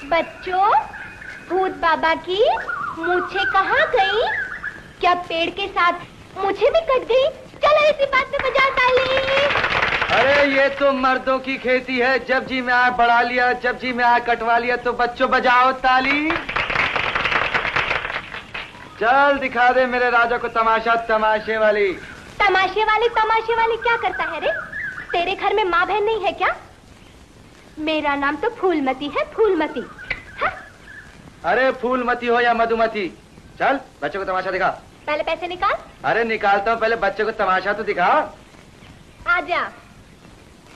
बच्चों, भूत बाबा की मूछें कहाँ गई? क्या पेड़ के साथ मूछें भी कट गई? चलो इसी बात पे बजाओ ताली। अरे ये तो मर्दों की खेती है, जब जी में आए बढ़ा लिया, जब जी में आए कटवा लिया। तो बच्चों बजाओ ताली। चल दिखा दे मेरे राजा को तमाशा, तमाशे वाली। तमाशे वाली क्या करता है रे? तेरे घर में माँ बहन नहीं है क्या? मेरा नाम तो फूलमती है, फूलमती। हा? अरे फूलमती हो या मधुमती, चल बच्चे को तमाशा दिखा। पहले पैसे निकाल। अरे निकालता हूँ, पहले बच्चे को तमाशा तो दिखा। आजा।